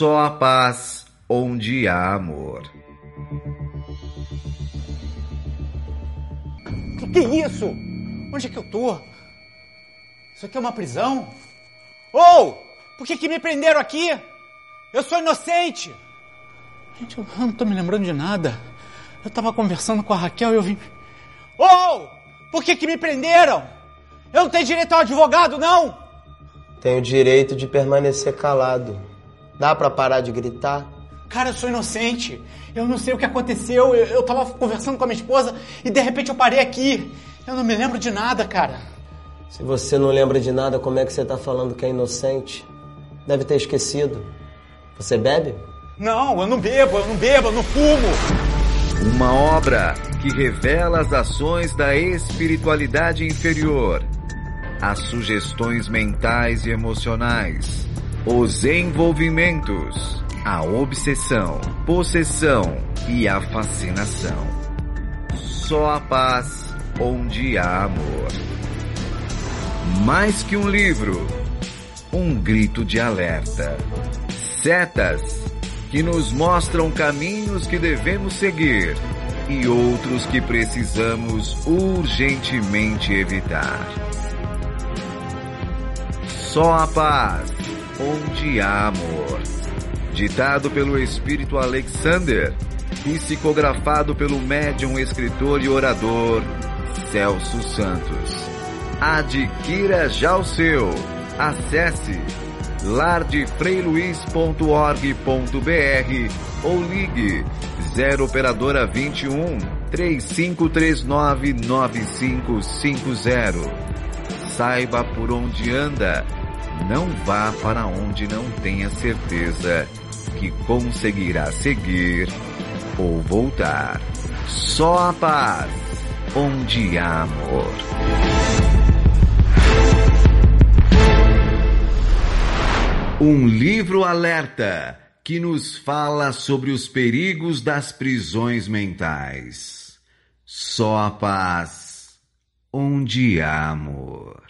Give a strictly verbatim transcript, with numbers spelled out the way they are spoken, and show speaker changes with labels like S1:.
S1: Só a paz onde há amor.
S2: Que que é isso? Onde é que eu tô? Isso aqui é uma prisão? Oh! Por que que me prenderam aqui? Eu sou inocente! Gente, eu não tô me lembrando de nada. Eu tava conversando com a Raquel e eu vim... Oh! Por que que me prenderam? Eu não tenho direito a um advogado, não?
S3: Tenho o direito de permanecer calado. Dá pra parar de gritar?
S2: Cara, eu sou inocente. Eu não sei o que aconteceu. Eu, eu tava conversando com a minha esposa e de repente eu parei aqui. Eu não me lembro de nada, cara.
S3: Se você não lembra de nada, como é que você tá falando que é inocente? Deve ter esquecido. Você bebe?
S2: Não, eu não bebo, eu não bebo, eu não fumo.
S1: Uma obra que revela as ações da espiritualidade inferior, as sugestões mentais e emocionais, os envolvimentos, a obsessão, possessão e a fascinação. Só a paz onde há amor. Mais que um livro, um grito de alerta. Setas que nos mostram caminhos que devemos seguir e outros que precisamos urgentemente evitar. Só a paz onde há amor. Ditado pelo espírito Alexander, psicografado pelo médium, escritor e orador Celso Santos. Adquira já o seu. Acesse lar de frei luiz ponto org ponto br ou ligue zero operadora vinte e um, três cinco três nove, nove cinco cinco zero. Saiba por onde anda. Não vá para onde não tenha certeza que conseguirá seguir ou voltar. Só a paz onde há amor. Um livro alerta que nos fala sobre os perigos das prisões mentais. Só a paz onde há amor.